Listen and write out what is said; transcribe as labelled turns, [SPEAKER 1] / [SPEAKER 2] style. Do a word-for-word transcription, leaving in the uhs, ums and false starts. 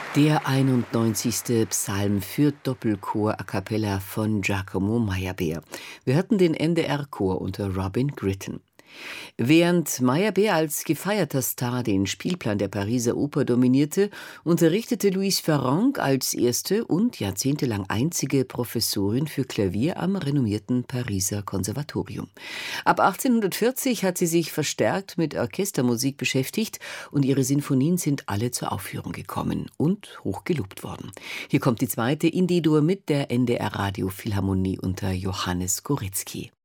[SPEAKER 1] Der einundneunzigste Psalm für Doppelchor a cappella von Giacomo Meyerbeer. Wir hörten den N D R-Chor unter Robin Gritton. Während Meyerbeer als gefeierter Star den Spielplan der Pariser Oper dominierte, unterrichtete Louise Farrenc als erste und jahrzehntelang einzige Professorin für Klavier am renommierten Pariser Konservatorium. Ab achtzehnhundertvierzig hat sie sich verstärkt mit Orchestermusik beschäftigt und ihre Sinfonien sind alle zur Aufführung gekommen und hoch gelobt worden. Hier kommt die zweite in D-Dur mit der N D R Radio Philharmonie unter Johannes Goretzky.